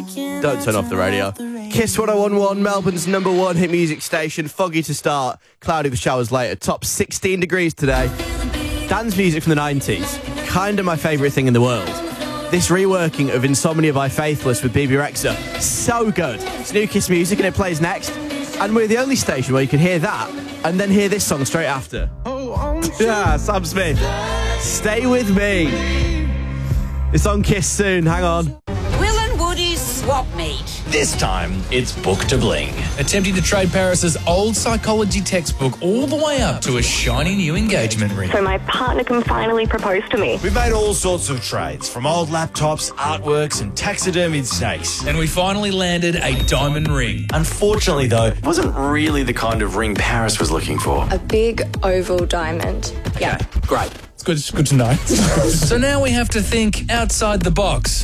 Don't turn off the radio. Kiss 1011, Melbourne's number one hit music station. Foggy to start, cloudy with showers later. Top 16 degrees today. Dance music from the 90s. Kind of my favourite thing in the world. This reworking of Insomnia by Faithless with BB Rexa. So good. It's new Kiss music and it plays next. And we're the only station where you can hear that and then hear this song straight after. Yeah, Sam Smith. Stay with me. It's on Kiss soon. Hang on. Will and Woody's swap meet. This time, it's Book to Bling. Attempting to trade Paris's old psychology textbook all the way up to a shiny new engagement ring. So my partner can finally propose to me. We've made all sorts of trades, from old laptops, artworks, and taxidermied snakes. And we finally landed a diamond ring. Unfortunately, though, it wasn't really the kind of ring Paris was looking for. A big oval diamond. Yeah. Great. It's good to know. So now we have to think outside the box.